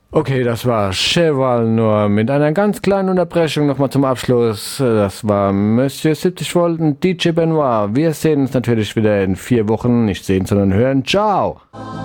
Okay, das war Cheval nur mit einer ganz kleinen Unterbrechung nochmal zum Abschluss. Das war Monsieur 70 Volt und DJ Benoit. Wir sehen uns natürlich wieder in 4 Wochen. Nicht sehen, sondern hören. Ciao!